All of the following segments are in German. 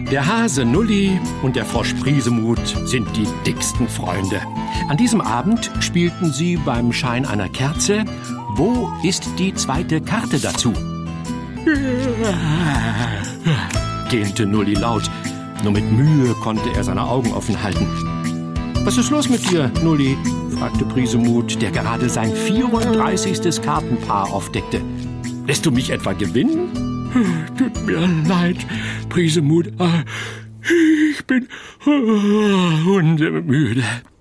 Der Hase Nulli und der Frosch Priesemut sind die dicksten Freunde. An diesem Abend spielten sie beim Schein einer Kerze »Wo ist die zweite Karte dazu?« gähnte Nulli laut. Nur mit Mühe konnte er seine Augen offen halten. »Was ist los mit dir, Nulli?« fragte Priesemut, der gerade sein 34. Kartenpaar aufdeckte. »Lässt du mich etwa gewinnen?« »Tut mir leid, Priesemut. Ich bin hundemüde.«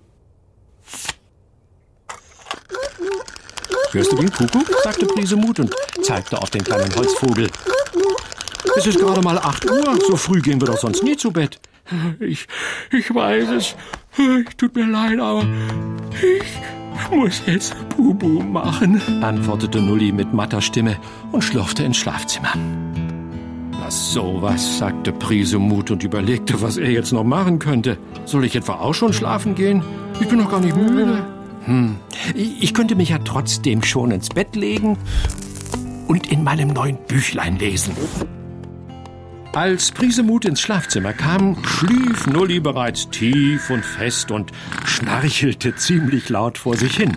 »Hörst du den Kuckuck?« sagte Priesemut und zeigte auf den kleinen Holzvogel. »Es ist gerade mal 8 Uhr. So früh gehen wir doch sonst nie zu Bett.« Ich weiß es. Tut mir leid, aber ich muss jetzt Bubu machen«, antwortete Nulli mit matter Stimme und schlurfte ins Schlafzimmer. »Na sowas«, sagte Priesemut und überlegte, was er jetzt noch machen könnte. »Soll ich etwa auch schon schlafen gehen? Ich bin noch gar nicht müde.« Ich könnte mich ja trotzdem schon ins Bett legen und in meinem neuen Büchlein lesen.« Als Priesemut ins Schlafzimmer kam, schlief Nulli bereits tief und fest und schnarchelte ziemlich laut vor sich hin.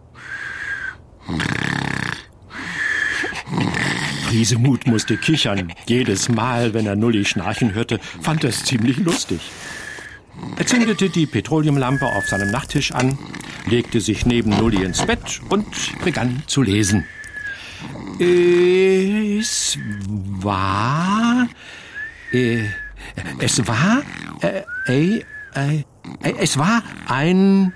Priesemut musste kichern. Jedes Mal, wenn er Nulli schnarchen hörte, fand er es ziemlich lustig. Er zündete die Petroleumlampe auf seinem Nachttisch an, legte sich neben Nulli ins Bett und begann zu lesen. Es war ein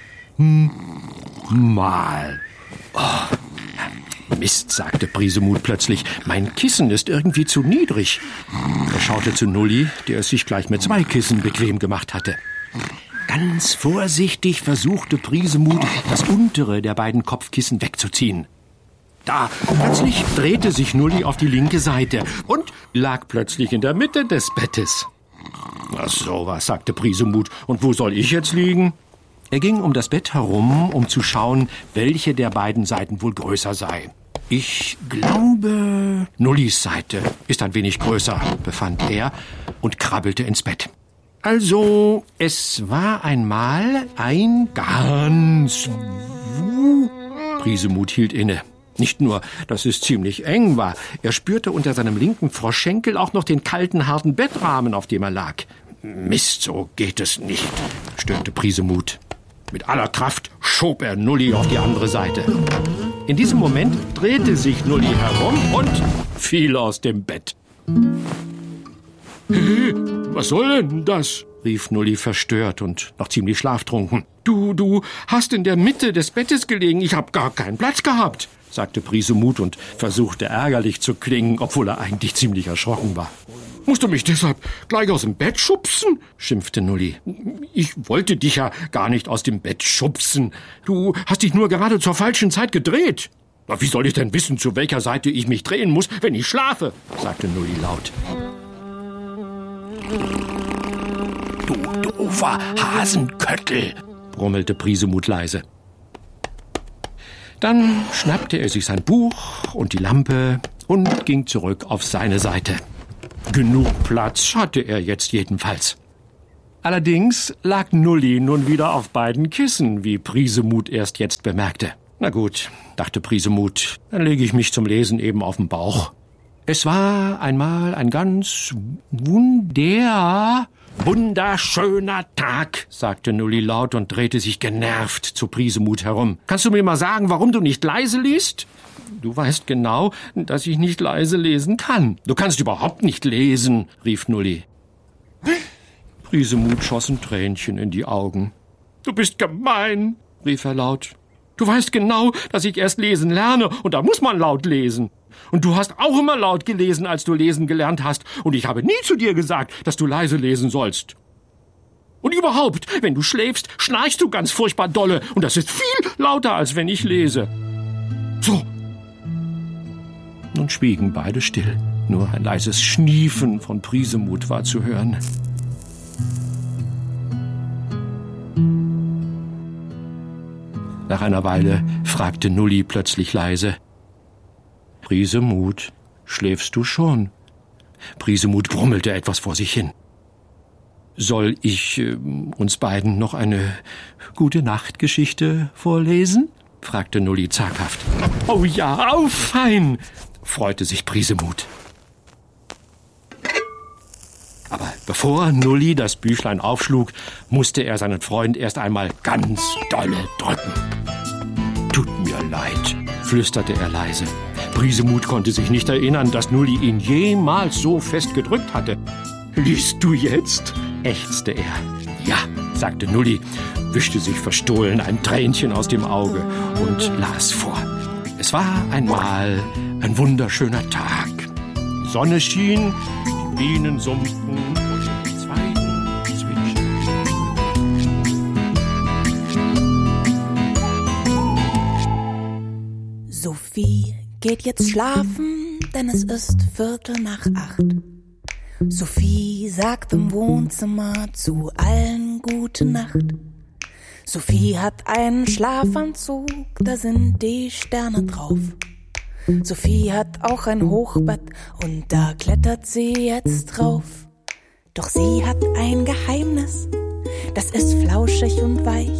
Mal. Oh, Mist, sagte Priesemut plötzlich. Mein Kissen ist irgendwie zu niedrig. Er schaute zu Nulli, der es sich gleich mit 2 Kissen bequem gemacht hatte. Ganz vorsichtig versuchte Priesemut, das untere der beiden Kopfkissen wegzuziehen. Da, plötzlich drehte sich Nulli auf die linke Seite und lag plötzlich in der Mitte des Bettes. »Na sowas«, sagte Priesemut. »Und wo soll ich jetzt liegen?« Er ging um das Bett herum, um zu schauen, welche der beiden Seiten wohl größer sei. »Ich glaube, Nullis Seite ist ein wenig größer«, befand er und krabbelte ins Bett. Also, es war einmal ein ganz... Priesemut hielt inne. Nicht nur, dass es ziemlich eng war, er spürte unter seinem linken Froschschenkel auch noch den kalten, harten Bettrahmen, auf dem er lag. »Mist, so geht es nicht«, stöhnte Priesemut. Mit aller Kraft schob er Nulli auf die andere Seite. In diesem Moment drehte sich Nulli herum und fiel aus dem Bett. »Was soll denn das?« rief Nulli verstört und noch ziemlich schlaftrunken. »Du hast in der Mitte des Bettes gelegen. Ich habe gar keinen Platz gehabt«, sagte Priesemut und versuchte ärgerlich zu klingen, obwohl er eigentlich ziemlich erschrocken war. »Musst du mich deshalb gleich aus dem Bett schubsen?« schimpfte Nulli. »Ich wollte dich ja gar nicht aus dem Bett schubsen. Du hast dich nur gerade zur falschen Zeit gedreht.« »Na, wie soll ich denn wissen, zu welcher Seite ich mich drehen muss, wenn ich schlafe?« sagte Nulli laut. »Du doofer Hasenköttel«, brummelte Priesemut leise. Dann schnappte er sich sein Buch und die Lampe und ging zurück auf seine Seite. Genug Platz hatte er jetzt jedenfalls. Allerdings lag Nulli nun wieder auf beiden Kissen, wie Priesemut erst jetzt bemerkte. Na gut, dachte Priesemut, dann lege ich mich zum Lesen eben auf den Bauch. Es war einmal ein ganz wunderschöner Tag, sagte Nulli laut und drehte sich genervt zu Priesemut herum. Kannst du mir mal sagen, warum du nicht leise liest? Du weißt genau, dass ich nicht leise lesen kann. Du kannst überhaupt nicht lesen, rief Nulli. Priesemut schoss ein Tränchen in die Augen. Du bist gemein, rief er laut. Du weißt genau, dass ich erst lesen lerne und da muss man laut lesen. Und du hast auch immer laut gelesen, als du lesen gelernt hast. Und ich habe nie zu dir gesagt, dass du leise lesen sollst. Und überhaupt, wenn du schläfst, schnarchst du ganz furchtbar dolle. Und das ist viel lauter, als wenn ich lese. So. Nun schwiegen beide still. Nur ein leises Schniefen von Priesemut war zu hören. Nach einer Weile fragte Nulli plötzlich leise: »Priesemut, schläfst du schon?« Briesemuth brummelte etwas vor sich hin. Soll ich uns beiden noch eine Gute-Nacht-Geschichte vorlesen? Fragte Nulli zaghaft. Oh ja, oh fein, freute sich Briesemuth. Aber bevor Nulli das Büchlein aufschlug, musste er seinen Freund erst einmal ganz dolle drücken. »Tut mir leid«, flüsterte er leise. Briesemuth konnte sich nicht erinnern, dass Nulli ihn jemals so fest gedrückt hatte. »Liest du jetzt?« ächzte er. »Ja«, sagte Nulli, wischte sich verstohlen ein Tränchen aus dem Auge und las vor. Es war einmal ein wunderschöner Tag. Die Sonne schien, die Bienen summten und die Zweigen zwitscherten. Sophie geht jetzt schlafen, denn es ist 7:45. Sophie sagt im Wohnzimmer zu allen Gute Nacht. Sophie hat einen Schlafanzug, da sind die Sterne drauf. Sophie hat auch ein Hochbett und da klettert sie jetzt drauf. Doch sie hat ein Geheimnis, das ist flauschig und weich.